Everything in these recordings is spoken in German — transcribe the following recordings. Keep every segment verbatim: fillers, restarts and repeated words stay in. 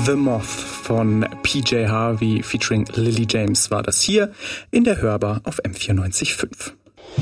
The Moth von P J Harvey featuring Lily James war das hier in der Hörbar auf M vierundneunzig Komma fünf.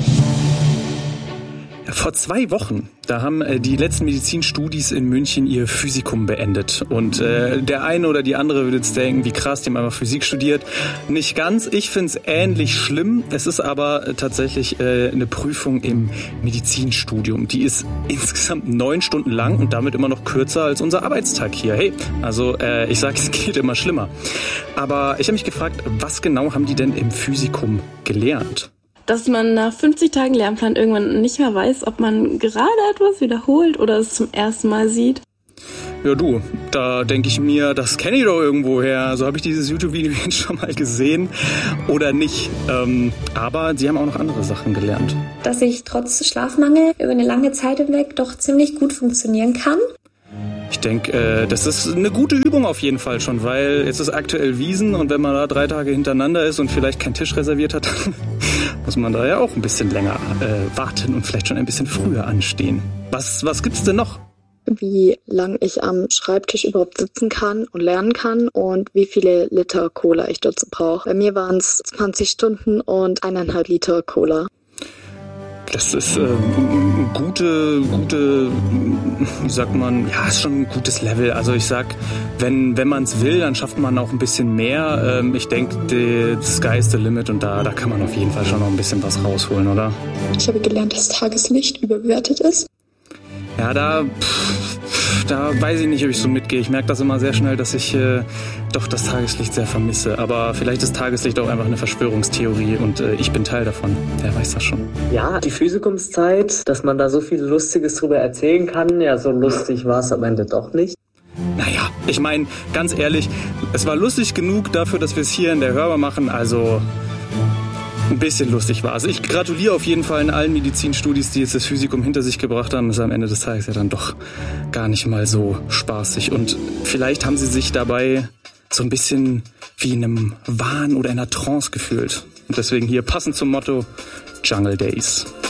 Vor zwei Wochen, da haben äh, die letzten Medizinstudis in München ihr Physikum beendet. Und äh, der eine oder die andere würde jetzt denken, wie krass, die haben einfach Physik studiert. Nicht ganz, ich finde es ähnlich schlimm. Es ist aber äh, tatsächlich äh, eine Prüfung im Medizinstudium. Die ist insgesamt neun Stunden lang und damit immer noch kürzer als unser Arbeitstag hier. Hey, also äh, ich sage, es geht immer schlimmer. Aber ich habe mich gefragt, was genau haben die denn im Physikum gelernt? Dass man nach fünfzig Tagen Lernplan irgendwann nicht mehr weiß, ob man gerade etwas wiederholt oder es zum ersten Mal sieht. Ja du, da denke ich mir, das kenne ich doch irgendwo her. So habe ich dieses YouTube-Video jetzt schon mal gesehen oder nicht. Ähm, aber sie haben auch noch andere Sachen gelernt. Dass ich trotz Schlafmangel über eine lange Zeit hinweg doch ziemlich gut funktionieren kann. Ich denke, äh, das ist eine gute Übung auf jeden Fall schon, weil jetzt ist aktuell Wiesn und wenn man da drei Tage hintereinander ist und vielleicht keinen Tisch reserviert hat, muss man da ja auch ein bisschen länger äh, warten und vielleicht schon ein bisschen früher anstehen. Was, was gibt's denn noch? Wie lang ich am Schreibtisch überhaupt sitzen kann und lernen kann und wie viele Liter Cola ich dazu brauche. Bei mir waren es zwanzig Stunden und eineinhalb Liter Cola. Das ist äh, eine gute, gute, wie sagt man, ja, ist schon ein gutes Level. Also ich sag, wenn wenn man es will, dann schafft man auch ein bisschen mehr. Ähm, ich denke, the sky is the limit und da, da kann man auf jeden Fall schon noch ein bisschen was rausholen, oder? Ich habe gelernt, dass Tageslicht überbewertet ist. Ja, da, pff, da weiß ich nicht, ob ich so mitgehe. Ich merke das immer sehr schnell, dass ich äh, doch das Tageslicht sehr vermisse. Aber vielleicht ist Tageslicht auch einfach eine Verschwörungstheorie und äh, ich bin Teil davon. Wer weiß das schon. Ja, die Physikumszeit, dass man da so viel Lustiges drüber erzählen kann. Ja, so lustig war es am Ende doch nicht. Naja, ich meine, ganz ehrlich, es war lustig genug dafür, dass wir es hier in der Hörbar machen. Also ein bisschen lustig war es. Ich gratuliere auf jeden Fall in allen Medizinstudis, die jetzt das Physikum hinter sich gebracht haben. Das ist am Ende des Tages ja dann doch gar nicht mal so spaßig. Und vielleicht haben sie sich dabei so ein bisschen wie in einem Wahn oder in einer Trance gefühlt. Und deswegen hier passend zum Motto Jungle Days.